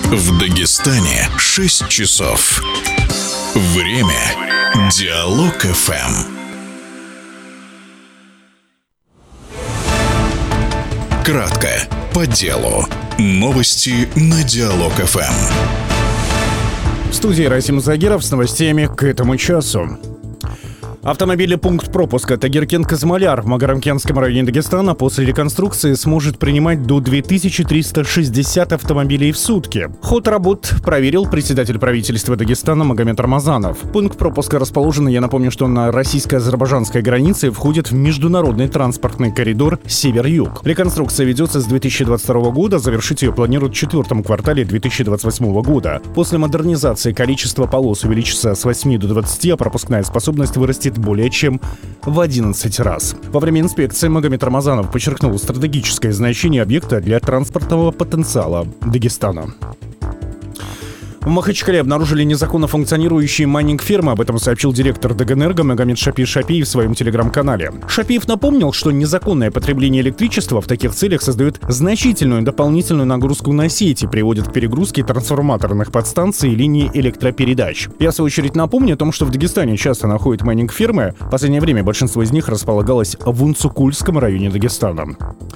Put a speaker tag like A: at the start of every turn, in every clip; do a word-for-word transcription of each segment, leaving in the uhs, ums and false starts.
A: В Дагестане шесть часов. Время Диалог эф эм. Кратко, по делу. Новости на Диалог эф эм.
B: В студии Расим Загиров с новостями к этому часу. Автомобильный пункт пропуска Тагиркен-Казмаляр в Магарамкентском районе Дагестана после реконструкции сможет принимать до две тысячи триста шестьдесят автомобилей в сутки. Ход работ проверил председатель правительства Дагестана Магомед Рамазанов. Пункт пропуска расположен, я напомню, что на российско-азербайджанской границе и входит в международный транспортный коридор Север-Юг. Реконструкция ведется с две тысячи двадцать второго года, завершить ее планируют в четвертом квартале две тысячи двадцать восьмого года. После модернизации количество полос увеличится с восьми до двадцати, а пропускная способность вырастет более чем в одиннадцать раз. Во время инспекции Магомед Рамазанов подчеркнул стратегическое значение объекта для транспортного потенциала Дагестана. В Махачкале обнаружили незаконно функционирующие майнинг-фермы. Об этом сообщил директор Дагэнерго Магомед Шапи-Шапиев в своем телеграм-канале. Шапиев напомнил, что незаконное потребление электричества в таких целях создает значительную дополнительную нагрузку на сети, приводит к перегрузке трансформаторных подстанций и линий электропередач. Я, в свою очередь, напомню о том, что в Дагестане часто находят майнинг-фермы. В последнее время большинство из них располагалось в Унцукульском районе Дагестана.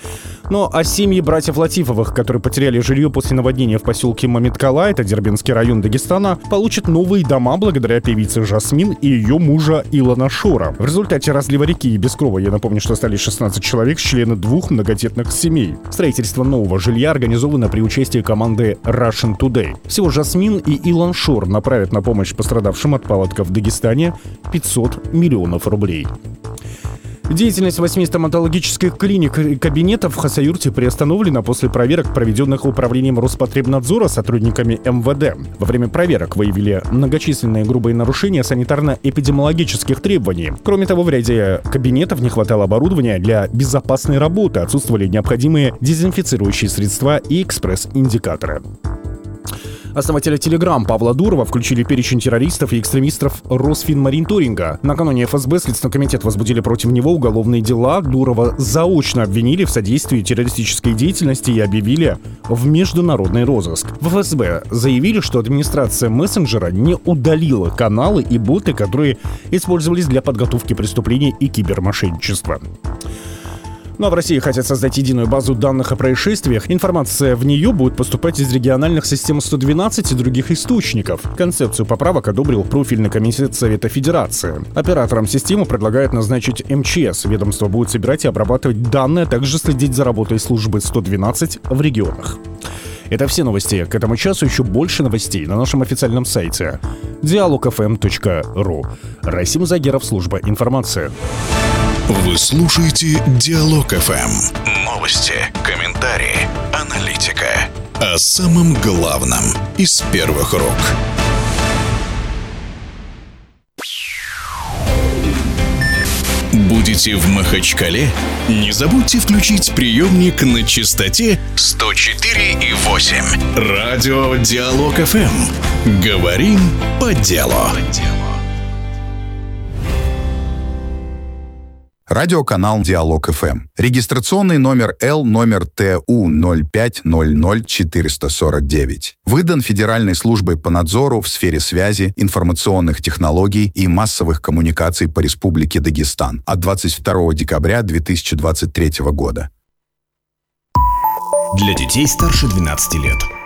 B: Ну а семьи братьев Латифовых, которые потеряли жилье после наводнения в поселке Мамиткала, это Дербенский район Дагестана, получат новые дома благодаря певице Жасмин и ее мужа Илона Шора. В результате разлива реки и Бескрова, я напомню, что остались шестнадцать человек, члены двух многодетных семей. Строительство нового жилья организовано при участии команды Russian Today. Всего Жасмин и Илон Шор направят на помощь пострадавшим от паводка в Дагестане пятьсот миллионов рублей. Деятельность восьми стоматологических клиник и кабинетов в Хасавюрте приостановлена после проверок, проведенных Управлением Роспотребнадзора сотрудниками эм вэ дэ. Во время проверок выявили многочисленные грубые нарушения санитарно-эпидемиологических требований. Кроме того, в ряде кабинетов не хватало оборудования для безопасной работы, отсутствовали необходимые дезинфицирующие средства и экспресс-индикаторы. Основателя Telegram Павла Дурова включили в перечень террористов и экстремистов Росфинмониторинга. Накануне эф эс бэ, Следственный комитет возбудили против него уголовные дела. Дурова заочно обвинили в содействии террористической деятельности и объявили в международный розыск. В эф эс бэ заявили, что администрация мессенджера не удалила каналы и боты, которые использовались для подготовки преступлений и кибермошенничества. Ну а в России хотят создать единую базу данных о происшествиях. Информация в нее будет поступать из региональных систем сто двенадцать и других источников. Концепцию поправок одобрил профильный комитет Совета Федерации. Операторам системы предлагают назначить эм че эс. Ведомство будет собирать и обрабатывать данные, а также следить за работой службы сто двенадцать в регионах. Это все новости к этому часу. Еще больше новостей на нашем официальном сайте диалог эф эм точка ру. Расим Загиров, служба информации.
A: Вы слушаете Диалог эф эм. Новости, комментарии, аналитика. О самом главном из первых рук. Будете в Махачкале? Не забудьте включить приемник на частоте сто четыре и восемь. Радио Диалог эф эм. Говорим по делу.
C: Радиоканал Диалог эф эм. Регистрационный номер Л номер Т У ноль пять ноль ноль четыре сорок девять. Выдан Федеральной службой по надзору в сфере связи, информационных технологий и массовых коммуникаций по Республике Дагестан от двадцать второго декабря две тысячи двадцать третьего года.
D: Для детей старше двенадцати лет.